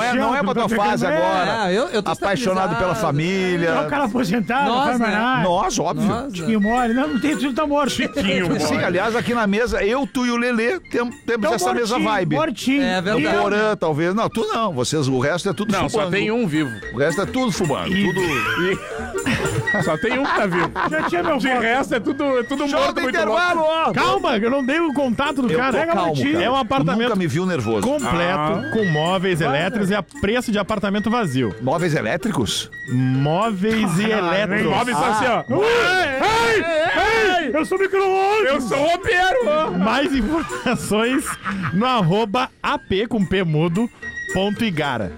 não é pra tua fase agora. Eu tô apaixonado pela família. É o cara aposentado, não faz mais nada. Nós, óbvio. Chiquinho mole. Não tem, tu tá morto. Chiquinho mole. Sim, aliás, aqui na mesa, eu, tu e o Lelê temos essa mesma vibe. Mortinho. É verdade. O Porã, talvez. Não, tu não. Vocês, o resto é tudo Não, fubando. só tem um vivo. O resto é tudo fubando. Só tem um que tá vivo. Já tinha meu De voto. resto é tudo Show morto, do muito intervalo, louco. ó. Calma, eu não dei o contato do cara. Tô calmo, cara. É um apartamento Nunca me viu nervoso. completo, com móveis elétricos e a preço de apartamento vazio. Móveis elétricos? Móveis e elétricos. Móveis assim, ó. Eu sou micro-ondas. Eu sou roupeiro. Mais informações no @ap com P mudo, .igara.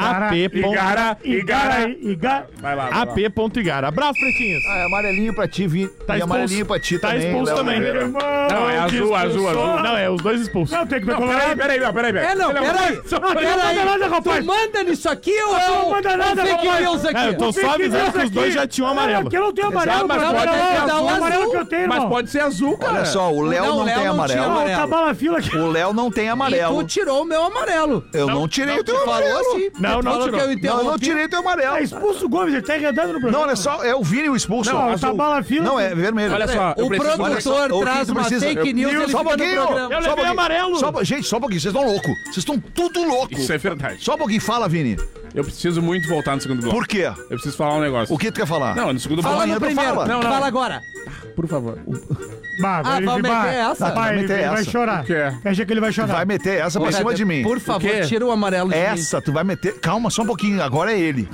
Igara. Vai lá. ap.igara. Abraço, pretinhos. Ah, é amarelinho pra ti, Vi. Tá e amarelinho pra ti Tá também. expulso Léo também. Oliveira. Não, é azul. Não, é os dois expulsos. Não, tem que me Peraí. colocar. Peraí. Não manda nada, Tu rapaz. manda nisso aqui ou não manda nada, fake rapaz. news aqui? Eu tô só avisando que os dois já tinham amarelo. Porque eu não tenho amarelo, Mas mas pode pode ser ser azul. o amarelo que eu tenho, Mas irmão. pode ser azul, cara. Olha só, o Léo Não, não, o Léo tem não amarelo. tinha amarelo. Tá bala fila aqui. O Léo não tem E amarelo. tu tirou o meu amarelo. Eu não tirei o teu Falou amarelo. assim. Não, Tu não falou tirou. que eu Não, eu não interrompi. tirei teu amarelo. É expulso o Gomes, ele tá enredando no Não, programa. olha só, é o Vini o expulso. Não, Azul. tá bala fila. Não, é vermelho. Olha só, eu O preciso... Olha só, produtor o que traz tu uma precisa? fake news e ele Só um fica no pouquinho. programa. Eu Só um levei pouquinho. amarelo. Gente, só um pouquinho. Vocês estão loucos. Vocês estão tudo loucos. Isso é verdade. Só um pouquinho. Fala, Vini. Eu preciso muito voltar no segundo bloco. Por quê? Eu preciso falar um negócio. O que tu quer falar? Não, no segundo bloco. Fala Amanhã no tu primeiro. fala. Não. Fala agora. Por favor. Vai meter essa? Vai, ele vai essa. chorar. O que é? Acha que ele vai Tu chorar. vai meter essa pra cima de mim. Por favor, quê? tira o amarelo de mim. Essa, tu vai meter. Calma, só um pouquinho. Agora é ele.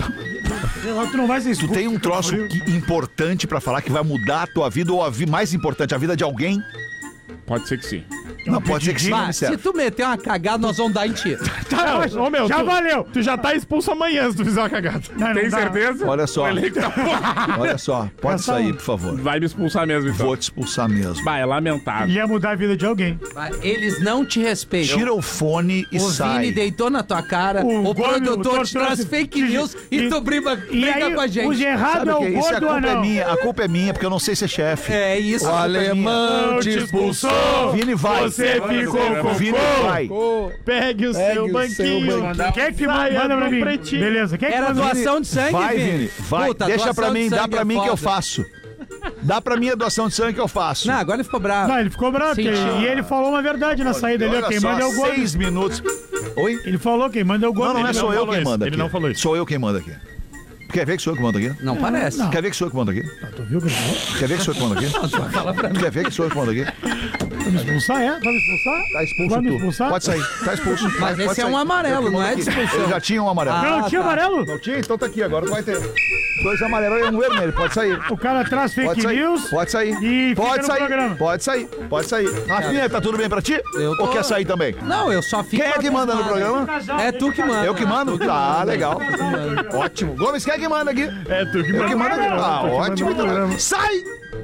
Tu não vai ser Tu expulso. tem um troço importante pra falar que vai mudar a tua vida ou mais importante, a vida de alguém? Pode ser que sim. Não, pode ser que sim, não Vai, me se serve. tu meter uma cagada, nós vamos dar em ti. Não, ô meu, Já valeu. Tu já tá expulso amanhã se tu fizer uma cagada. Não Tem dá. certeza? Olha só. O elenco tá... Olha só, pode Essa- sair, por favor. Vai me expulsar mesmo, então. Vou te expulsar mesmo. Vai, é lamentável. Ele ia mudar a vida de alguém. Vai, eles não te respeitam. Tira o fone e O sai. Vini deitou na tua cara, O o Gomes, produtor o te traz trouxe- fake news e tu briga E aí, com a o gente. de errado Sabe é o o que? Isso, a gordo ou culpa é não? minha. A culpa é minha, porque eu não sei ser chefe. É isso. O alemão te expulsou. Vini vai. Você ficou Vini vai. Pegue o seu banquinho. Quem é que Saia manda pra do mim? pretinho. Beleza, quem é que Era manda? doação de sangue, Vai, Vini. Vai. Puta, Deixa doação pra de mim, dá sangue pra é mim que eu foda. faço. Dá pra mim a doação de sangue que eu faço. Não, agora ele ficou bravo. Não, ele ficou bravo. Sentiu. E ele falou uma verdade na saída ali, ó. Olha Quem só, manda é o Gomes. 6 minutos. Oi? Ele falou quem manda é o Gomes. Não, não é Ele sou eu falou quem isso. manda Ele aqui. não falou isso. Sou eu quem manda aqui. Quer ver que sou eu que mando aqui? Não parece. Não. Quer ver que sou eu que mando aqui? Tu viu que ele falou? Quer ver que sou eu que mando aqui? Quer ver que sou eu que mando aqui? Vai me expulsar, é? Vai me expulsar? Tá expulso Vai me tu. expulsar? Pode sair. Tá expulso. Mas Pode esse é sair. um amarelo, Eu que não mando é de aqui. expulsão. Eu já tinha um amarelo. Não, tinha tá. amarelo? Não tinha? Então tá aqui. Agora tu vai ter. 2 amarelos e um vermelho. Pode sair. O cara traz Pode fake sair. news. Pode sair. E fica Pode no sair. programa. Pode sair. Pode sair. Rafinha, tá tudo bem pra ti? Eu tô- Ou quer sair também? Não, eu só fico... Quem é que manda no programa? É tu que manda. Eu que mando? Tá, legal. Ótimo. Gomes, quem é que manda aqui? É tu que Eu que mando aqui. Ah, Tu que ótimo. manda no programa. Sai!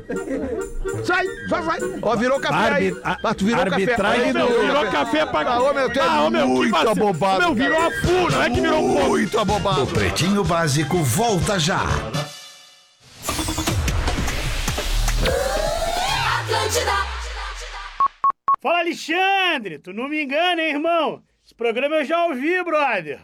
Sai, só sai. Ó, virou café aí. Ah, tu virou café. Arbitragem Aí, do... meu, Virou café pra... Ah, ô, meu, tu é meu, que muito vacilo. abobado. Meu, virou a fu, não é que virou um pouco. Muito abobado. Pretinho Básico volta já. Fala, Alexandre. Tu não me engana, hein, irmão? Esse programa eu já ouvi, brother.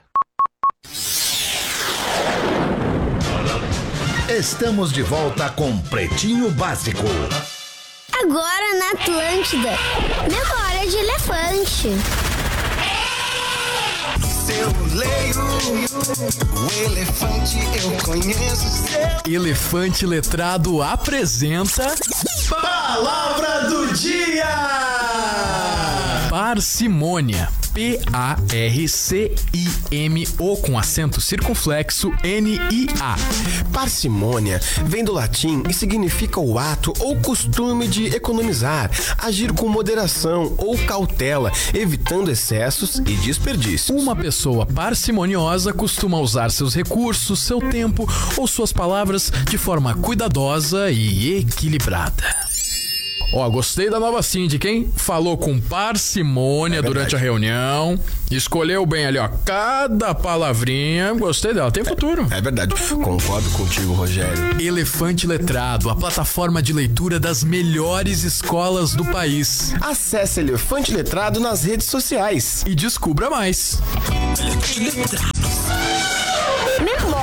Estamos de volta com Pretinho Básico. Agora na Atlântida, memória de elefante. Eu leio o elefante, eu conheço seu. Elefante Letrado apresenta Palavra do dia! parcimônia. P-A-R-C-I-M-O com acento circunflexo N-I-A. Parcimônia vem do latim e significa o ato ou costume de economizar, agir com moderação ou cautela, evitando excessos e desperdícios. Uma pessoa parcimoniosa costuma usar seus recursos, seu tempo ou suas palavras de forma cuidadosa e equilibrada. Ó, gostei da nova síndica, hein? Falou com parcimônia durante a reunião, escolheu bem ali, ó, cada palavrinha. Gostei dela, tem futuro. É verdade, concordo contigo, Rogério. Elefante Letrado, a plataforma de leitura das melhores escolas do país. Acesse Elefante Letrado nas redes sociais E descubra mais. Letrado.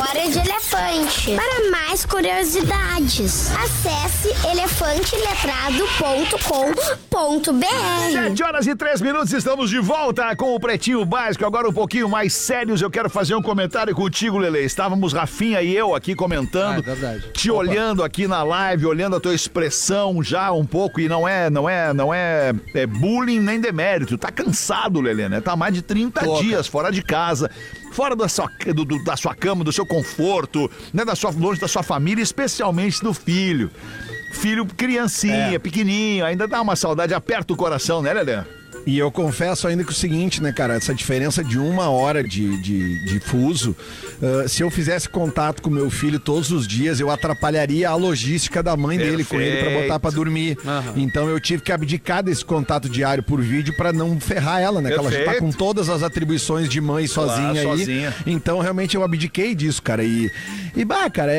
Memória de Elefante. Para mais curiosidades, acesse elefanteletrado.com.br. 7h03, estamos de volta com o Pretinho Básico. Agora um pouquinho mais sérios, eu quero fazer um comentário contigo, Lelê. Estávamos, Rafinha e eu, aqui comentando, te olhando aqui na live, olhando a tua expressão já um pouco, e não é bullying nem demérito. Tá cansado, Lelê, né? Tá mais de 30 dias fora de casa, fora da sua cama, do seu conforto, né? Longe da sua família, especialmente do filho. Filho criancinha, pequenininho, ainda dá uma saudade, aperta o coração, né, Lelê? E eu confesso ainda que o seguinte, né, cara, essa diferença de 1 hora de fuso, se eu fizesse contato com meu filho todos os dias, eu atrapalharia a logística da mãe dele com ele pra botar pra dormir. Então eu tive que abdicar desse contato diário por vídeo pra não ferrar ela, né? Que ela já tá com todas as atribuições de mãe sozinha aí. Então realmente eu abdiquei disso, cara. E cara,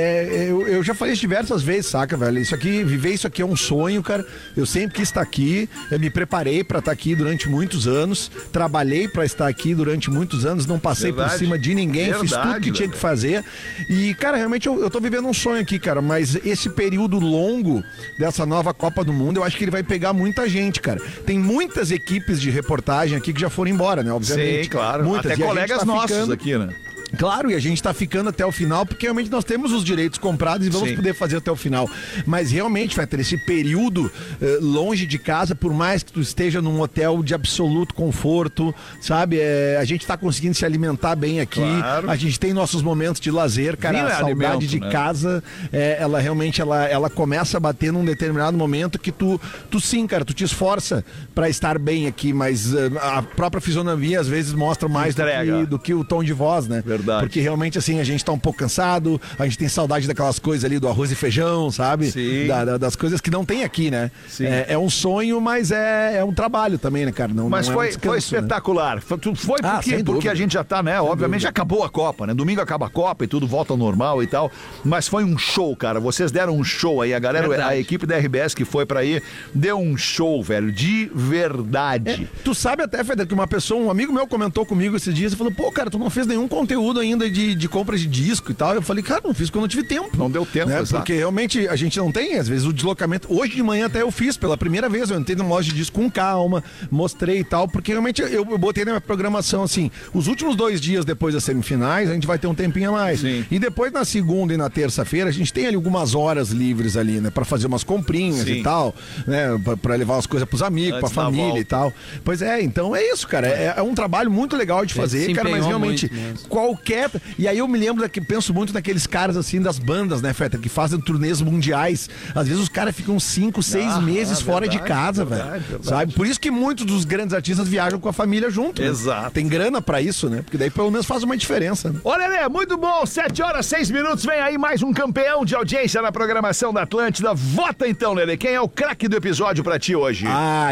eu já falei isso diversas vezes, saca, velho? Viver isso aqui é um sonho, cara. Eu sempre quis estar aqui, eu me preparei pra estar aqui durante muitos anos, trabalhei pra estar aqui durante muitos anos, não passei por cima de ninguém, fiz tudo que tinha que fazer. E, cara, realmente eu tô vivendo um sonho aqui, cara, mas esse período longo dessa nova Copa do Mundo, eu acho que ele vai pegar muita gente, cara. Tem muitas equipes de reportagem aqui que já foram embora, né? Obviamente. Sim, claro. Muitas. Até colegas nossos aqui, né? Claro, e a gente tá ficando até o final, porque realmente nós temos os direitos comprados e vamos poder fazer até o final. Mas realmente, Fetter, esse período longe de casa, por mais que tu esteja num hotel de absoluto conforto, sabe? A gente tá conseguindo se alimentar bem aqui, a gente tem nossos momentos de lazer, cara, a saudade de casa, ela realmente, ela começa a bater num determinado momento que tu sim, cara, tu te esforça pra estar bem aqui, mas a própria fisionomia às vezes mostra mais do que o tom de voz, né? Verdade. Porque realmente, assim, a gente tá um pouco cansado, a gente tem saudade daquelas coisas ali do arroz e feijão, sabe? Das coisas que não tem aqui, né? É um sonho, mas é um trabalho também, né, cara? Mas não foi, é um descanso, foi espetacular. Né? Foi porque a gente já tá, né? Obviamente já acabou a Copa, né? Domingo acaba a Copa e tudo volta ao normal e tal. Mas foi um show, cara. Vocês deram um show aí. A galera, a equipe da RBS que foi pra aí, deu um show, velho, de verdade. Tu sabe até, Feder, que um amigo meu comentou comigo esses dias e falou, pô, cara, tu não fez nenhum conteúdo ainda de compra de disco e tal. Eu falei, cara, não fiz porque eu não tive tempo. Não deu tempo, né? Porque realmente a gente não tem, às vezes, o deslocamento. Hoje de manhã até eu fiz, pela primeira vez, eu entrei numa loja de disco com calma, mostrei e tal, porque realmente eu botei na minha programação, assim, os últimos 2 dias depois das semifinais, a gente vai ter um tempinho a mais. E depois, na segunda e na terça-feira, a gente tem ali algumas horas livres ali, né, pra fazer umas comprinhas e tal, né, pra levar as coisas pros amigos, pra família e tal. Pois então é isso, cara, é um trabalho muito legal de fazer, cara, mas realmente qualquer... E aí eu me lembro, penso muito naqueles caras assim das bandas, né, Feta, que fazem turnês mundiais. Às vezes os caras ficam 5, 6 meses fora de casa, velho. Sabe? Por isso que muitos dos grandes artistas viajam com a família junto. Exato. Né? Tem grana pra isso, né? Porque daí pelo menos faz uma diferença. Né? Olha, Lelê, muito bom. 7h06. Vem aí mais um campeão de audiência na programação da Atlântida. Vota então, Lelê. Quem é o craque do episódio pra ti hoje?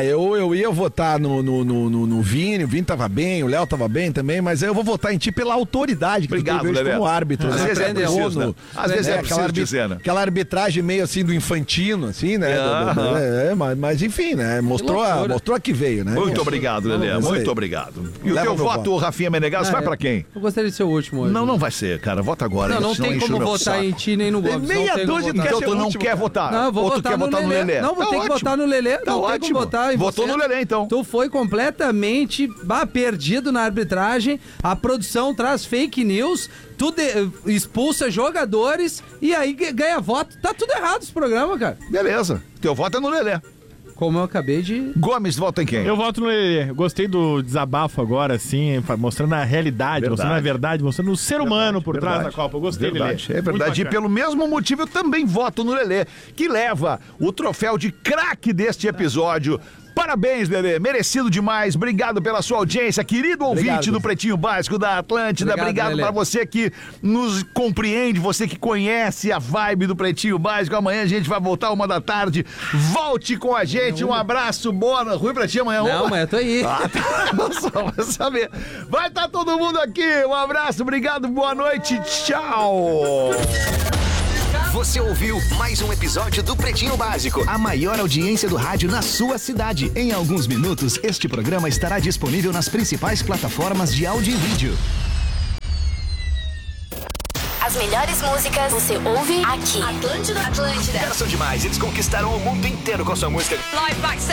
Eu ia votar no Vini. O Vini tava bem, o Léo tava bem também, mas eu vou votar em ti pela autoridade que Obrigado, tu tem Lelê. Como árbitro. Às vezes é preciso, né? Às vezes é preciso dizer, né? Aquela arbitragem meio assim do infantino, assim, né? Mas enfim, né? Mostrou a que veio, né? Muito obrigado, Lelê. Muito obrigado. E o teu voto, Rafinha Menegas, vai pra quem? Eu gostaria de ser o último hoje. Não vai ser, cara. Vota agora. Não tem como votar em ti nem no Gomes. Meia dúzia de Então tu não quer votar. Não, eu vou votar no Lelê. Não, vou ter que votar no Lelê. Não tem como votar em você. Votou no Lelê, então. Tu foi completamente perdido na arbitragem. A produção traz fake news. Tu expulsa jogadores e aí ganha voto. Tá tudo errado esse programa, cara. Beleza. Teu voto é no Lelê. Como eu acabei de... Gomes, vota em quem? Eu voto no Lelê. Gostei do desabafo agora, assim, mostrando a realidade, mostrando a verdade, mostrando o ser humano por trás da Copa. Eu gostei, Lelê. É verdade. E pelo mesmo motivo eu também voto no Lelê, que leva o troféu de craque deste episódio. Parabéns, Lelê, merecido demais. Obrigado pela sua audiência, querido ouvinte do Pretinho Básico da Atlântida. Obrigado pra você que nos compreende, você que conhece a vibe do Pretinho Básico. Amanhã a gente vai voltar 1h da tarde. Volte com a gente. Um abraço, boa. Ruim pra ti amanhã. Não, amanhã eu tô aí. Só pra saber. Vai estar todo mundo aqui. Um abraço, obrigado, boa noite. Tchau. Você ouviu mais um episódio do Pretinho Básico, a maior audiência do rádio na sua cidade. Em alguns minutos, este programa estará disponível nas principais plataformas de áudio e vídeo. As melhores músicas você ouve aqui. Atlântida. Caras são demais, eles conquistaram o mundo inteiro com sua música. Live by